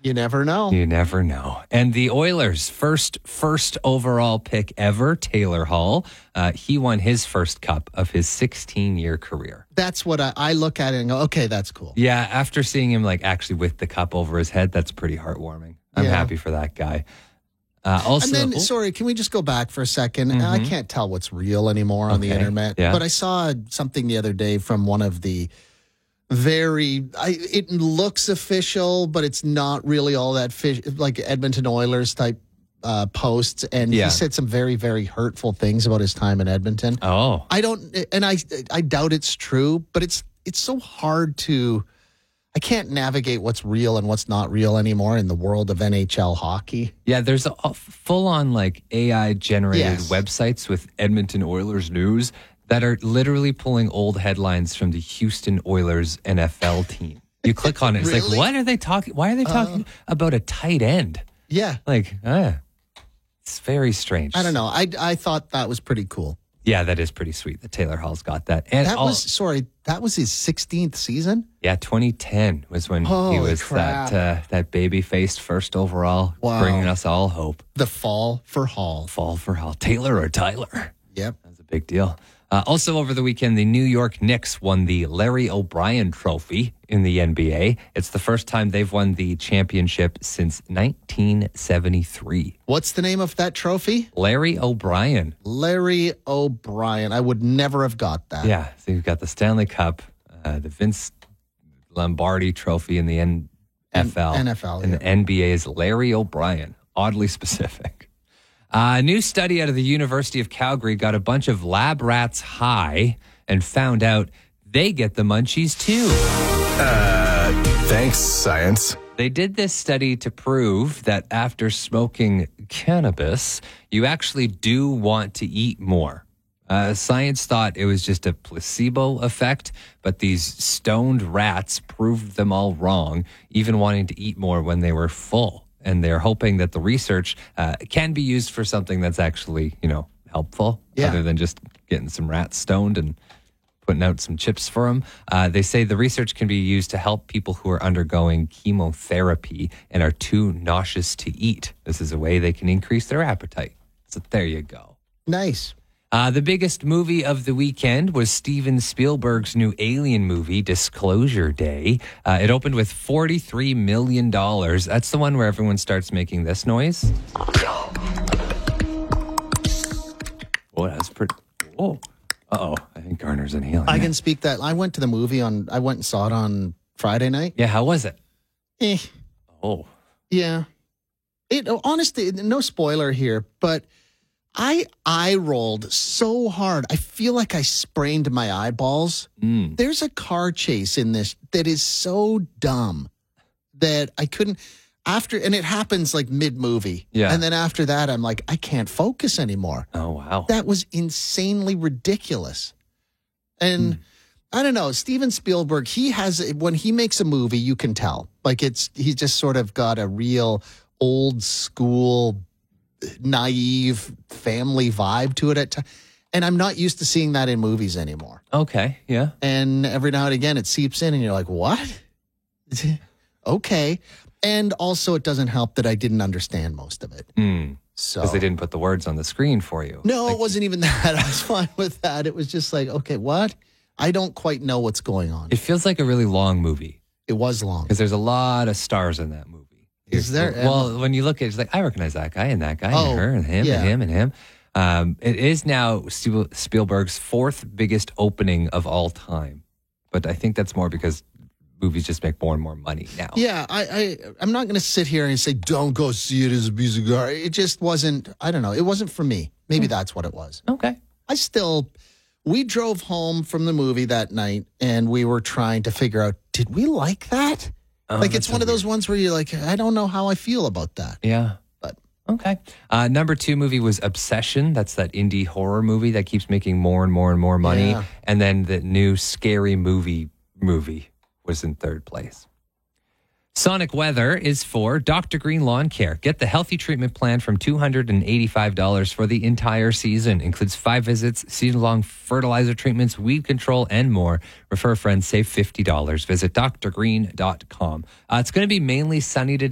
You never know. You never know. And the Oilers' first overall pick ever, Taylor Hall, he won his first cup of his 16-year career. That's what I look at it and go, okay, that's cool. Yeah, after seeing him like actually with the cup over his head, that's pretty heartwarming. I'm happy for that guy. Also, and then, sorry, can we just go back for a second? Mm-hmm. I can't tell what's real anymore on the internet, but I saw something the other day from one of the it looks official, but it's not really all that like Edmonton Oilers type posts. And he said some very, very hurtful things about his time in Edmonton. Oh, I doubt it's true, but it's so hard I can't navigate what's real and what's not real anymore in the world of NHL hockey. Yeah, there's a full-on like AI-generated websites with Edmonton Oilers news that are literally pulling old headlines from the Houston Oilers NFL team. You click on it, it's Really? like, what are they talking? Why are they talking about a tight end? Yeah. Like, it's very strange. I don't know. I thought that was pretty cool. Yeah, that is pretty sweet that Taylor Hall's got that. And that was his 16th season? Yeah, 2010 was when he was that baby-faced first overall, bringing us all hope. The fall for Hall. Fall for Hall. Taylor or Tyler? Yep. That's a big deal. Also over the weekend, the New York Knicks won the Larry O'Brien Trophy in the NBA. It's the first time they've won the championship since 1973. What's the name of that trophy? Larry O'Brien. Larry O'Brien. I would never have got that. Yeah, so you've got the Stanley Cup, the Vince Lombardi Trophy in the NFL. And the NBA's Larry O'Brien. Oddly specific. A new study out of the University of Calgary got a bunch of lab rats high and found out they get the munchies too. Thanks, science. They did this study to prove that after smoking cannabis, you actually do want to eat more. Science thought it was just a placebo effect, but these stoned rats proved them all wrong, even wanting to eat more when they were full. And they're hoping that the research can be used for something that's actually, helpful, other than just getting some rats stoned and putting out some chips for them. They say the research can be used to help people who are undergoing chemotherapy and are too nauseous to eat. This is a way they can increase their appetite. So there you go. Nice. The biggest movie of the weekend was Steven Spielberg's new Alien movie, Disclosure Day. It opened with $43 million. That's the one where everyone starts making this noise. Oh, that's pretty... Oh, uh-oh. I think Garner's inhaling. I can speak that. I went to the movie I went and saw it on Friday night. Yeah, how was it? Oh. Yeah. Honestly, no spoiler here, but... I rolled so hard. I feel like I sprained my eyeballs. There's a car chase in this that is so dumb that I couldn't and it happens like mid-movie. Yeah. And then after that, I'm like, I can't focus anymore. Oh, wow. That was insanely ridiculous. And I don't know, Steven Spielberg, when he makes a movie, you can tell. Like he's just sort of got a real old school naive family vibe to it and I'm not used to seeing that in movies anymore. Okay, yeah. And every now and again it seeps in and you're like, what? Okay. And also it doesn't help that I didn't understand most of it. So because they didn't put the words on the screen for you. No, it wasn't even that. I was fine with that. It was just like, okay, what? I don't quite know what's going on. It feels like a really long movie. It was long. Because there's a lot of stars in that movie. Is there? Well, when you look at it, it's like, I recognize that guy and that guy and her and him and him and him. It is now Spielberg's fourth biggest opening of all time. But I think that's more because movies just make more and more money now. Yeah, I'm not going to sit here and say, don't go see it as a piece of garbage. It just wasn't, I don't know, it wasn't for me. Maybe that's what it was. Okay. We drove home from the movie that night and we were trying to figure out, did we like that? Like, it's one of those ones where you're like, I don't know how I feel about that. Yeah. But okay. Number 2 movie was Obsession. That's that indie horror movie that keeps making more and more and more money. Yeah. And then the new Scary Movie was in third place. Sonic Weather is for Dr. Green Lawn Care. Get the healthy treatment plan from $285 for the entire season. Includes 5 visits, season-long fertilizer treatments, weed control, and more. Refer friends, save $50. Visit drgreen.com. It's going to be mainly sunny today.